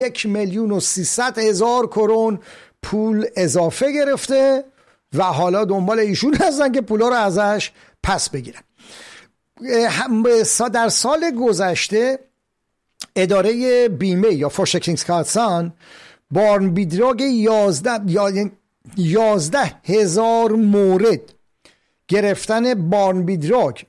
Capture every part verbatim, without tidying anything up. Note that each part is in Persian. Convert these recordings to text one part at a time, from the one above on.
یک میلیون و سیصد هزار کرون پول اضافه گرفته و حالا دنبال ایشون هستن که پولا رو ازش پس بگیرن. در سال گذشته اداره بیمه یا فورسیکریngsکاسsan بارنبیدراگ یازده یازده هزار مورد گرفتن بارنبیدراگ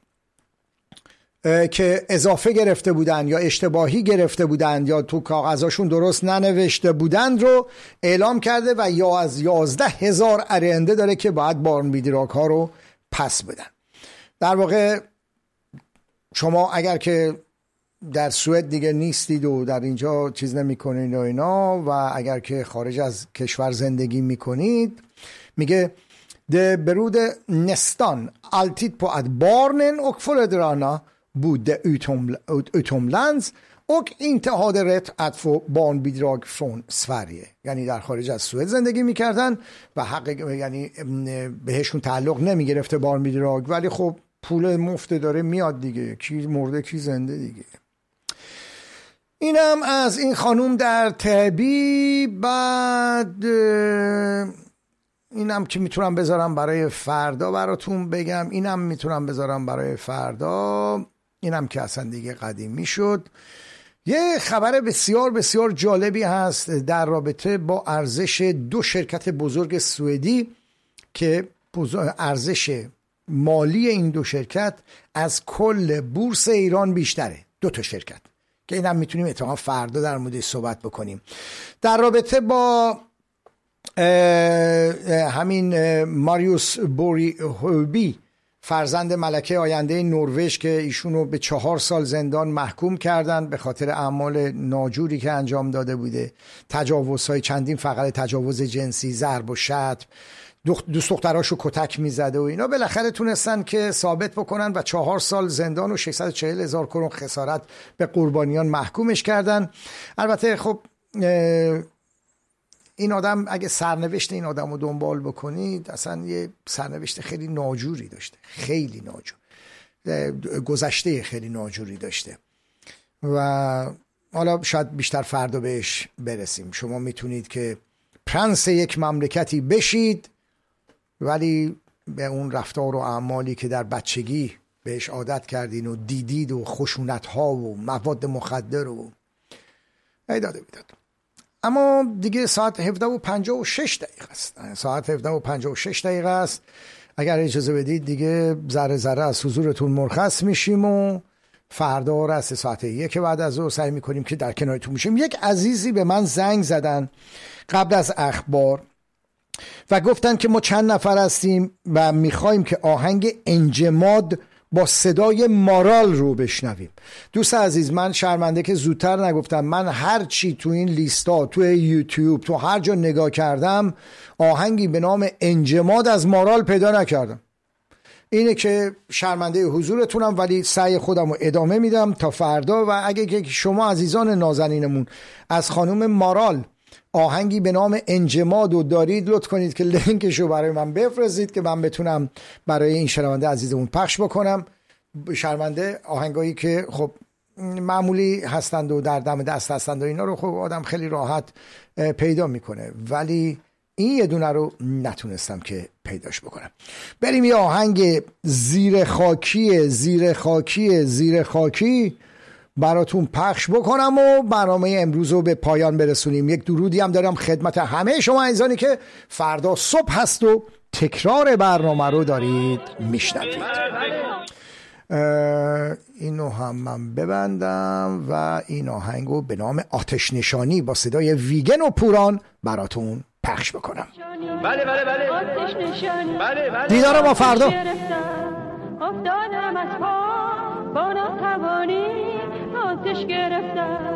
که اضافه گرفته بودن یا اشتباهی گرفته بودن یا تو کاغذاشون درست ننوشته بودن رو اعلام کرده و یا از یازده هزار آینده داره که باید بارنبیدراگ ها رو پس بدن. در واقع شما اگر که در سوئد دیگه نیستید و در اینجا چیز نمی کنید و اینا و اگر که خارج از کشور زندگی می کنید، میگه ده برود نستان alltid på att barnen och föräldrarna bodde utomlands och inte hade rätt att få barnbidrag från Sverige. یعنی در خارج از سوئد زندگی میکردن و حق یعنی بهشون تعلق نمی گرفته بارنبیدراگ، ولی خب پول مفت داره میاد دیگه، کی مرده کی زنده دیگه. اینم از این خانوم در تبی. بعد اینم که میتونم بذارم برای فردا براتون بگم، اینم میتونم بذارم برای فردا، اینم که اصلا دیگه قدیمی شد. یه خبر بسیار بسیار جالبی هست در رابطه با ارزش دو شرکت بزرگ سوئدی که ارزش مالی این دو شرکت از کل بورس ایران بیشتره. دو تا شرکت که اینم میتونیم اتفاقا فردا در موردش صحبت بکنیم. در رابطه با همین ماریوس بوری هوبی، فرزند ملکه آینده نروژ که ایشونو به چهار سال زندان محکوم کردن به خاطر اعمال ناجوری که انجام داده بوده، تجاوزهای چندین فقره، تجاوز جنسی، ضرب و شتم، دوست دختراشو کتک میزده و اینا، بالاخره تونستن که ثابت بکنن و چهار سال زندان و ششصد و چهل هزار کرون خسارت به قربانیان محکومش کردن. البته خب این آدم اگه سرنوشت این آدم رو دنبال بکنید، اصلا یه سرنوشت خیلی ناجوری داشته، خیلی ناجور، گذشته خیلی ناجوری داشته و حالا شاید بیشتر فردا بهش برسیم. شما میتونید که پرنس یک مملکتی بشید ولی به اون رفتار و اعمالی که در بچگی بهش عادت کردین و دیدید و خشونت ها و مواد مخدر و ایداده بیداد. اما دیگه ساعت هفده و پنجاه و شش دقیقه است. ساعت هفده و پنجاه و شش دقیقه است. اگر اجازه بدید دیگه ذره ذره از حضورتون مرخص میشیم و فردا رس ساعت یک بعد از ظهر سعی میکنیم که در کنارتون میشیم. یک عزیزی به من زنگ زدن قبل از اخبار و گفتن که ما چند نفر هستیم و میخوایم که آهنگ انجماد با صدای مارال رو بشنویم. دوست عزیز، من شرمنده که زودتر نگفتم. من هر چی تو این لیستا، تو یوتیوب، تو هر جا نگاه کردم آهنگی به نام انجماد از مارال پیدا نکردم. اینه که شرمنده حضورتونم، ولی سعی خودم رو ادامه میدم تا فردا. و اگه که شما عزیزان نازنینمون از خانم مارال آهنگی به نام انجماد رو دارید، لطف کنید که لینکشو برای من بفرستید که من بتونم برای این شنونده عزیزمون پخش بکنم. شرمنده آهنگایی که خب معمولی هستند و در دم دست هستند و اینا رو خب آدم خیلی راحت پیدا میکنه، ولی این یه دونه رو نتونستم که پیداش بکنم. بریم یه آهنگ زیر خاکی زیر خاکی زیر خاکی براتون پخش بکنم و برنامه امروز رو به پایان برسونیم. یک درودی هم دارم خدمت همه شما عزیزانی که فردا صبح هست و تکرار برنامه رو دارید میشنوید. اینو هم من ببندم و این آهنگ رو به نام آتش نشانی با صدای ویگن و پوران براتون پخش بکنم. بله بله بله آتش نشانی. بله بله دیدار ما فردا. افتادم از پا با ناتوانی آتش گرفتم.